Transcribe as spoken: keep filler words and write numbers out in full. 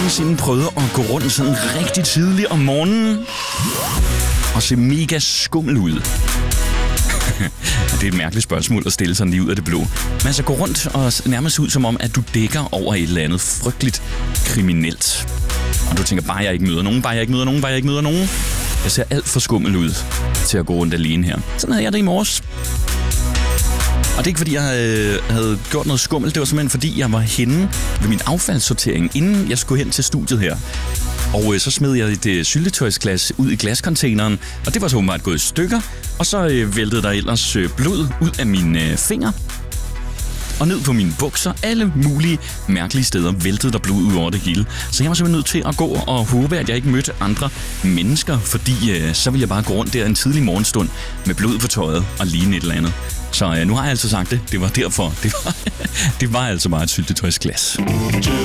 nogensinde prøvet at gå rundt sådan rigtig tidligt om morgenen og se mega skummel ud? Det er et mærkeligt spørgsmål at stille sådan lige ud af det blå. Men altså gå rundt og nærmest ud som om, at du dækker over et eller andet frygteligt kriminelt. Og du tænker, bare jeg ikke møder nogen, bare jeg ikke møder nogen, bare jeg ikke møder nogen. Jeg ser alt for skummel ud til at gå rundt alene her. Sådan havde jeg det i morges. Og det er ikke fordi, jeg havde, havde gjort noget skummelt. Det var simpelthen fordi, jeg var henne ved min affaldssortering, inden jeg skulle hen til studiet her. Og øh, så smed jeg et øh, syltetøjsglas ud i glascontaineren, og det var så åbenbart gået i stykker. Og så øh, væltede der ellers øh, blod ud af mine øh, fingre og ned på mine bukser. Alle mulige mærkelige steder væltede der blod ud over det hele. Så jeg var simpelthen nødt til at gå og håbe, at jeg ikke mødte andre mennesker, fordi øh, så ville jeg bare gå rundt der en tidlig morgenstund med blod på tøjet og ligne et eller andet. Så øh, nu har jeg altså sagt det. Det var derfor. Det var, det var altså bare et syltetøjsglas.